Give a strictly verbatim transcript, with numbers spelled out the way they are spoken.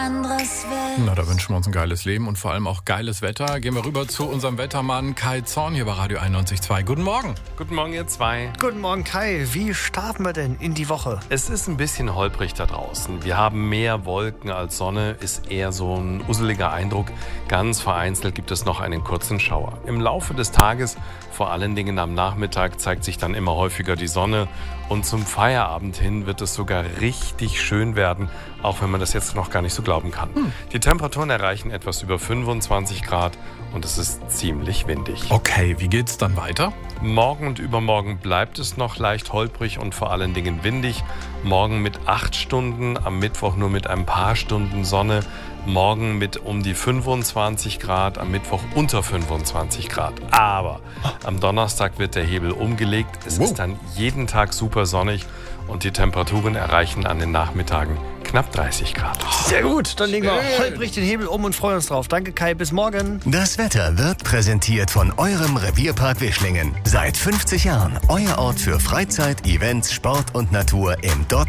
anderes Welt. Na, da wünschen wir uns ein geiles Leben und vor allem auch geiles Wetter. Gehen wir rüber zu unserem Wettermann Kai Zorn hier bei Radio einundneunzig Komma zwei. Guten Morgen. Guten Morgen, ihr zwei. Guten Morgen, Kai. Wie starten wir denn in die Woche? Es ist ein bisschen holprig da draußen. Wir haben mehr Wolken als Sonne, ist eher so ein useliger Eindruck. Ganz vereinzelt gibt es noch einen kurzen Schauer. Im Laufe des Tages, vor allen Dingen am Nachmittag, zeigt sich dann immer häufiger die Sonne. Und zum Feierabend hin wird es sogar richtig schön werden, auch wenn man das jetzt noch gar nicht so glauben kann. Hm. Die Temperaturen erreichen etwas über fünfundzwanzig Grad und es ist ziemlich windig. Okay, wie geht's dann weiter? Morgen und übermorgen bleibt es noch leicht holprig und vor allen Dingen windig. Morgen mit acht Stunden, am Mittwoch nur mit ein paar Stunden Sonne. Morgen mit um die fünfundzwanzig Grad, am Mittwoch unter fünfundzwanzig Grad. Aber am Donnerstag wird der Hebel umgelegt. Es wow. ist dann jeden Tag super sonnig und die Temperaturen erreichen an den Nachmittagen knapp dreißig Grad. Sehr gut, dann legen wir holprig den Hebel um und freuen uns drauf. Danke, Kai, bis morgen. Das Wetter wird präsentiert von eurem Revierpark Wischlingen. Seit fünfzig Jahren euer Ort für Freizeit, Events, Sport und Natur im Dort